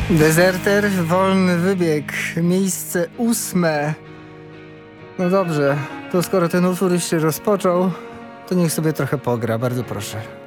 Dezerter, wolny wybieg, miejsce 8. No dobrze, to skoro ten utwór już się rozpoczął, to niech sobie trochę pogra, bardzo proszę.